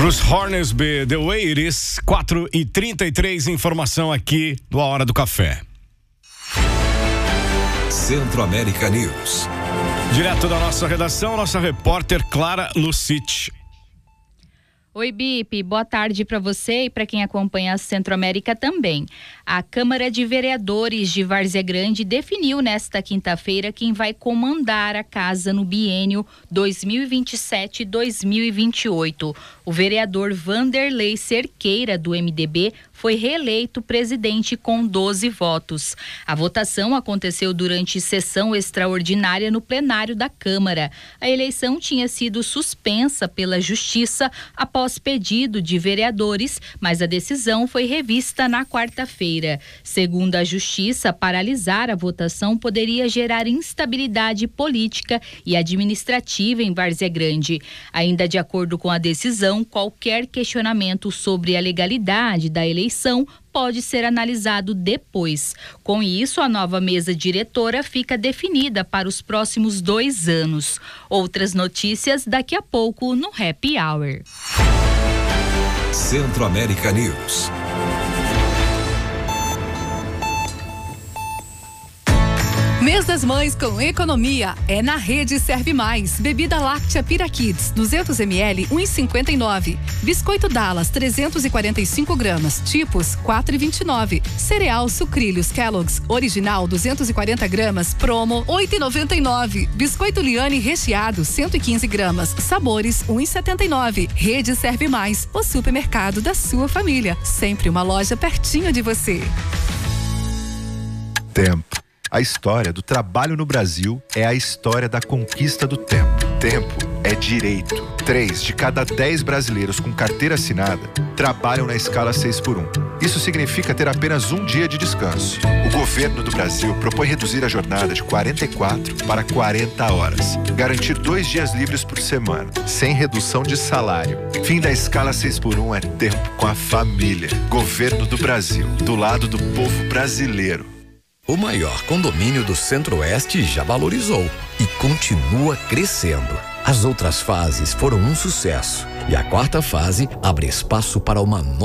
Bruce Hornsby, The Way It Is, 4h33, informação aqui do A Hora do Café. Centro-América News. Direto da nossa redação, nossa repórter Clara Lucite. Oi, Bipe, boa tarde para você e para quem acompanha a Centro-América também. A Câmara de Vereadores de Várzea Grande definiu nesta quinta-feira quem vai comandar a casa no biênio 2027-2028. O vereador Vanderlei Cerqueira, do MDB, foi reeleito presidente com 12 votos. A votação aconteceu durante sessão extraordinária no plenário da Câmara. A eleição tinha sido suspensa pela Justiça após pedido de vereadores, mas a decisão foi revista na quarta-feira. Segundo a Justiça, paralisar a votação poderia gerar instabilidade política e administrativa em Várzea Grande. Ainda de acordo com a decisão, qualquer questionamento sobre a legalidade da eleição pode ser analisado depois. Com isso, a nova mesa diretora fica definida para os próximos 2 anos. Outras notícias daqui a pouco no Happy Hour. Centro-América News. Mês das Mães com economia é na Rede Serve Mais. Bebida láctea Pirakids, 200 ml, 1,59. Biscoito Dallas, 345 gramas, tipos 4,29. Cereal Sucrilhos Kellogg's, original, 240 gramas, promo 8,99. Biscoito Liane recheado, 115 gramas, sabores 1,79. Rede Serve Mais, o supermercado da sua família. Sempre uma loja pertinho de você. Tempo. A história do trabalho no Brasil é a história da conquista do tempo. Tempo é direito. 3 de cada 10 brasileiros com carteira assinada trabalham na escala 6x1. Isso significa ter apenas um dia de descanso. O governo do Brasil propõe reduzir a jornada de 44 para 40 horas. Garantir 2 dias livres por semana, sem redução de salário. Fim da escala 6x1 é tempo com a família. Governo do Brasil, do lado do povo brasileiro. O maior condomínio do Centro-Oeste já valorizou e continua crescendo. As outras fases foram um sucesso e a 4ª fase abre espaço para uma nova